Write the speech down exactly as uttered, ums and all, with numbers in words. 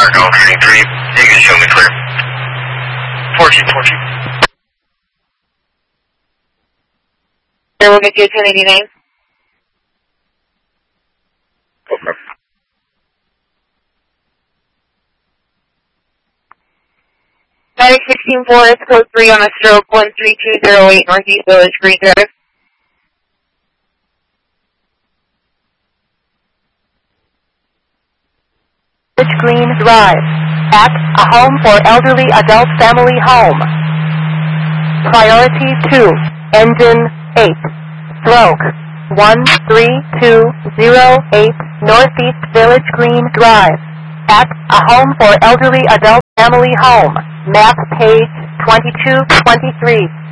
Golf Heading three. You can show me clear. fourteen, fourteen. There will get you ten eighty-nine. Okay. Nine sixteen four is code three on a stroke one three two zero eight Northeast Village Green Drive. Village Green Drive. At a home for elderly adult family home. Priority two. Engine eight. Stroke one three two zero eight Northeast Village Green Drive. At a home for elderly adult family home. Map page twenty-two twenty-three.